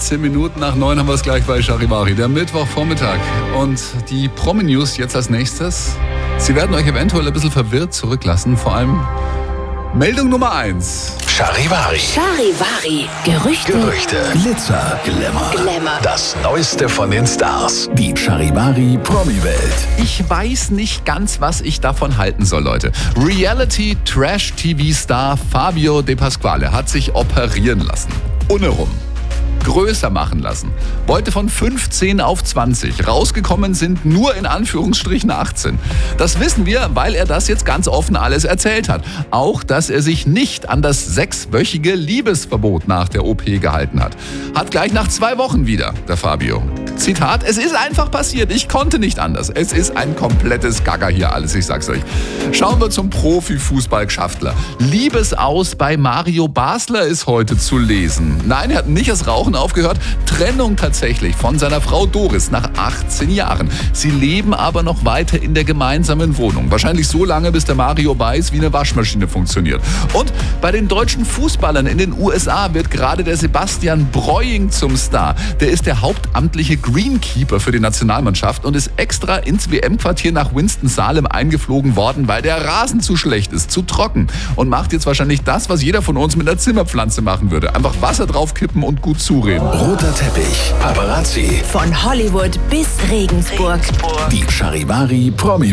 18 Minuten nach 9 haben wir es gleich bei Charivari, der Mittwochvormittag. Und die Promi-News jetzt als nächstes. Sie werden euch eventuell ein bisschen verwirrt zurücklassen, vor allem Meldung Nummer 1. Charivari. Charivari. Gerüchte. Glitzer, Glamour. Das Neueste von den Stars. die Charivari Promi-Welt. Ich weiß nicht ganz, was ich davon halten soll, Leute. Reality-Trash-TV-Star Fabio De Pasquale hat sich operieren lassen. Ohne rum. Größer machen lassen. Wollte von 15 auf 20. Rausgekommen sind nur in Anführungsstrichen 18. Das wissen wir, weil er das jetzt ganz offen alles erzählt hat. Auch, dass er sich nicht an das 6-wöchige Liebesverbot nach der OP gehalten hat. Hat gleich nach 2 Wochen wieder, der Fabio. Zitat, es ist einfach passiert, ich konnte nicht anders. Es ist ein komplettes Gaga hier alles, ich sag's euch. Schauen wir zum Profi-Fußball-Schaftler. Liebesaus bei Mario Basler ist heute zu lesen. Nein, er hat nicht das Rauchen aufgehört. Trennung tatsächlich von seiner Frau Doris nach 18 Jahren. Sie leben aber noch weiter in der gemeinsamen Wohnung. Wahrscheinlich so lange, bis der Mario weiß, wie eine Waschmaschine funktioniert. Und bei den deutschen Fußballern in den USA wird gerade der Sebastian Breuing zum Star. Der ist der hauptamtliche Greenkeeper für die Nationalmannschaft und ist extra ins WM-Quartier nach Winston-Salem eingeflogen worden, weil der Rasen zu schlecht ist, zu trocken. Und macht jetzt wahrscheinlich das, was jeder von uns mit einer Zimmerpflanze machen würde. Einfach Wasser draufkippen und gut zureden. Roter Teppich, Paparazzi. Von Hollywood bis Regensburg. die Charivari Promi-Welt.